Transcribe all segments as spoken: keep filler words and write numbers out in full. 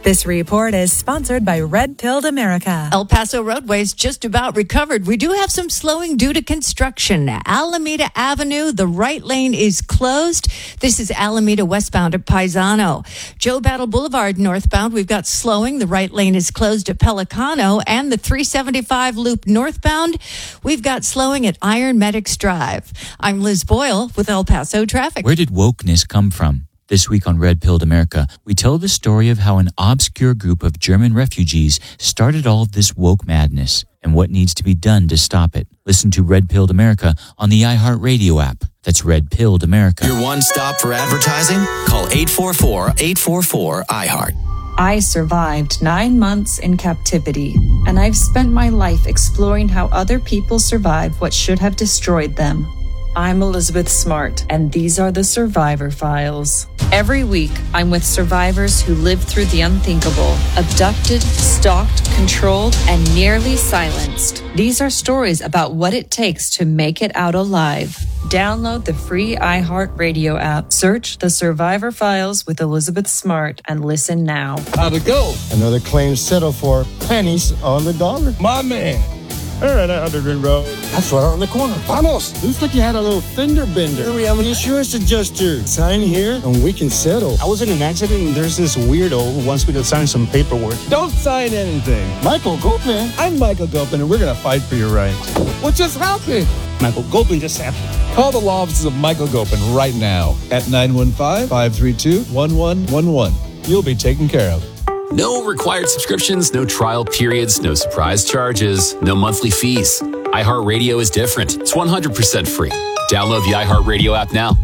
This report is sponsored by Red Pilled America. El Paso roadways just about recovered. We do have some slowing due to construction. Alameda Avenue, the right lane is closed. This is Alameda westbound at Paisano. Joe Battle Boulevard northbound, we've got slowing. The right lane is closed at Pelicano. And the three seventy-five loop northbound, we've got slowing at Iron Medics Drive. I'm Liz Boyle with El Paso Traffic. Where did wokeness come from? This week on Red Pilled America, we tell the story of how an obscure group of German refugees started all of this woke madness and what needs to be done to stop it. Listen to Red Pilled America on the iHeartRadio app. That's Red Pilled America. Your one stop for advertising? Call eight four four, eight four four, I heart. I survived nine months in captivity, and I've spent my life exploring how other people survived what should have destroyed them. I'm Elizabeth Smart, and these are the Survivor Files. Every week, I'm with survivors who lived through the unthinkable, abducted, stalked, controlled, and nearly silenced. These are stories about what it takes to make it out alive. Download the free iHeartRadio app, search the Survivor Files with Elizabeth Smart, and listen now. How'd it go? Another claim settled for pennies on the dollar. My man. All right, I underground road. That's right on the corner. Vamos! Looks like you had a little fender bender. Here we have an insurance adjuster. Sign here and we can settle. I was in an accident and there's this weirdo who wants me to sign some paperwork. Don't sign anything. Michael Gopin. I'm Michael Gopin, and we're going to fight for your rights. What just happened? Michael Gopin just happened. Call the law offices of Michael Gopin right now at nine one five, five three two, one one one one. You'll be taken care of. No required subscriptions, no trial periods, no surprise charges, no monthly fees. iHeartRadio is different. It's one hundred percent free. Download the iHeartRadio app now.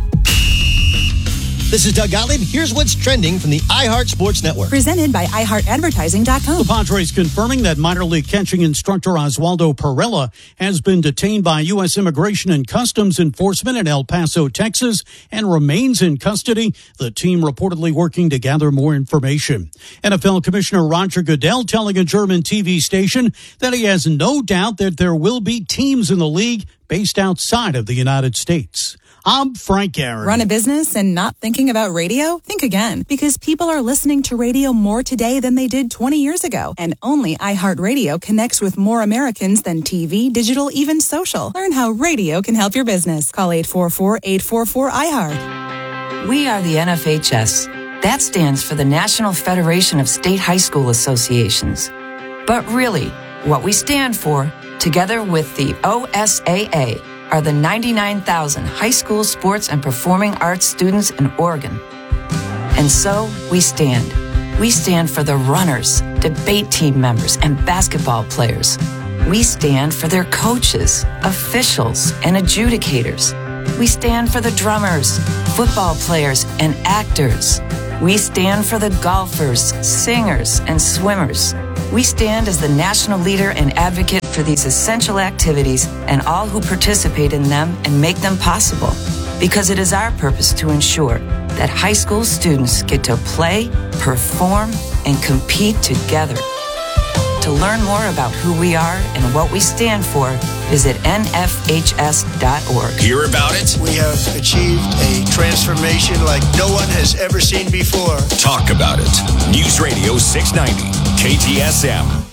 This is Doug Gottlieb. Here's what's trending from the iHeart Sports Network. Presented by i heart advertising dot com. The Padres confirming that minor league catching instructor Oswaldo Perella has been detained by U S Immigration and Customs Enforcement in El Paso, Texas, and remains in custody. The team reportedly working to gather more information. N F L Commissioner Roger Goodell telling a German T V station that he has no doubt that there will be teams in the league based outside of the United States. I'm Frank Aaron. Run a business and not thinking about radio? Think again, because people are listening to radio more today than they did twenty years ago. And only iHeartRadio connects with more Americans than T V, digital, even social. Learn how radio can help your business. Call eight four four, eight four four, I heart. We are the N F H S. That stands for the National Federation of State High School Associations. But really, what we stand for, together with the O S A A, are the ninety-nine thousand high school sports and performing arts students in Oregon. And so we stand. We stand for the runners, debate team members, and basketball players. We stand for their coaches, officials, and adjudicators. We stand for the drummers, football players, and actors. We stand for the golfers, singers, and swimmers. We stand as the national leader and advocate for these essential activities and all who participate in them and make them possible. Because it is our purpose to ensure that high school students get to play, perform, and compete together. To learn more about who we are and what we stand for, visit N F H S dot org. Hear about it? We have achieved a transformation like no one has ever seen before. Talk about it. News Radio six ninety, K T S M.